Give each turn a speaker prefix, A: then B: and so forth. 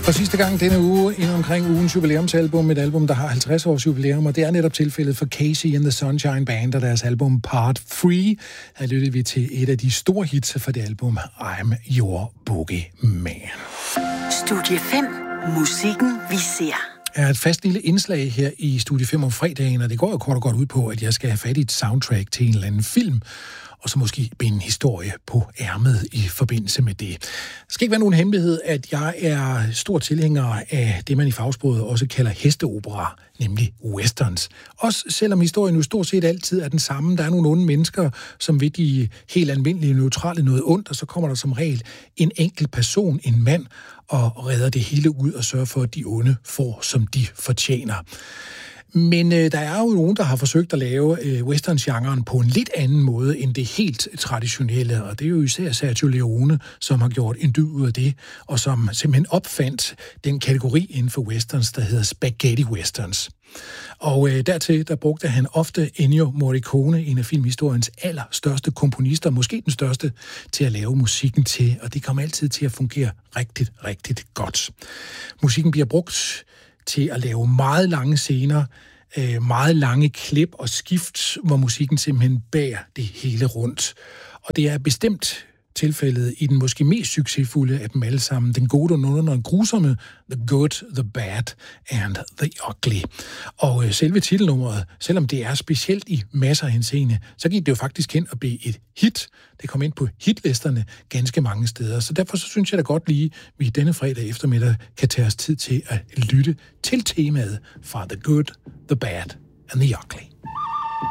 A: For sidste gang denne uge, inden omkring ugens jubilæumsalbum, et album, der har 50 års jubilæum, og det er netop tilfældet for Casey and the Sunshine Band og deres album Part 3. Her lyttede vi til et af de store hits for det album, I'm Your Boogie Man.
B: Studie 5. Musikken vi ser.
A: Er et fast lille indslag her i Studie 5 om fredagen, og det går jo kort og godt ud på, at jeg skal have fat i et soundtrack til en eller anden film, og så måske binde en historie på ærmet i forbindelse med det. Det skal ikke være nogen hemmelighed, at jeg er stor tilhænger af det, man i fagsproget også kalder hesteopera, nemlig westerns. Også selvom historien jo stort set altid er den samme. Der er nogle onde mennesker, som ved de helt almindelige neutrale noget ondt, og så kommer der som regel en enkelt person, en mand, og redder det hele ud og sørger for, at de onde får, som de fortjener. Men der er jo nogen, der har forsøgt at lave westerns-genren på en lidt anden måde end det helt traditionelle, og det er jo især Sergio Leone, som har gjort en dyd ud af det, og som simpelthen opfandt den kategori inden for westerns, der hedder spaghetti westerns. Og dertil, der brugte han ofte Ennio Morricone, en af filmhistoriens allerstørste komponister, måske den største, til at lave musikken til, og det kommer altid til at fungere rigtig, rigtig godt. Musikken bliver brugt til at lave meget lange scener, meget lange klip og skift, hvor musikken simpelthen bærer det hele rundt. Og det er bestemt tilfældet i den måske mest succesfulde af dem alle sammen, den gode, den grusomme, The Good, The Bad and The Ugly. Og selve titelnummeret, selvom det er specielt i masser af henseende, så gik det jo faktisk hen og blev et hit. Det kom ind på hitlisterne ganske mange steder. Så derfor så synes jeg da godt lige, vi denne fredag eftermiddag kan tage os tid til at lytte til temaet fra The Good, The Bad and The Ugly.